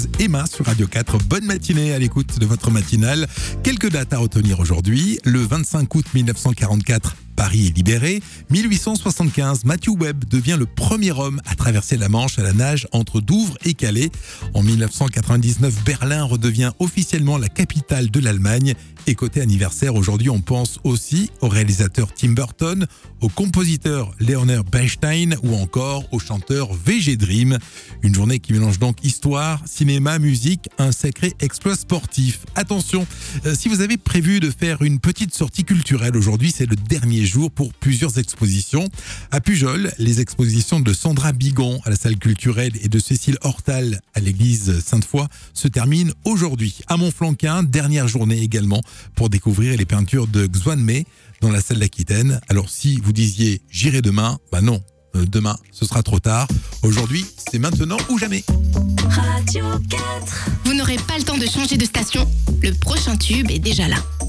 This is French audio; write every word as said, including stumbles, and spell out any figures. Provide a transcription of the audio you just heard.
Emma sur Radio quatre. Bonne matinée à l'écoute de votre matinale. Quelques dates à retenir aujourd'hui. Le vingt-cinq août mille neuf cent quarante-quatre, Paris est libéré. mille huit cent soixante-quinze, Matthew Webb devient le premier homme à traverser la Manche à la nage entre Douvres et Calais. En mille neuf cent quatre-vingt-dix-neuf, Berlin redevient officiellement la capitale de l'Allemagne. Et côté anniversaire, aujourd'hui, on pense aussi au réalisateur Tim Burton, au compositeur Leonard Bernstein ou encore au chanteur V G Dream. Une journée qui mélange donc histoire, cinéma, musique, un sacré exploit sportif. Attention, euh, si vous avez prévu de faire une petite sortie culturelle aujourd'hui, c'est le dernier jour pour plusieurs expositions. À Pujol, les expositions de Sandra Bigon à la salle culturelle et de Cécile Hortal à l'église Sainte-Foy se terminent aujourd'hui. À Montflanquin, dernière journée également pour découvrir les peintures de Xuanmei dans la salle d'Aquitaine. Alors si vous disiez « j'irai demain », bah non, euh, demain ce sera trop tard. Aujourd'hui, c'est maintenant ou jamais. Radio quatre. Vous n'aurez pas le temps de changer de station, le prochain tube est déjà là.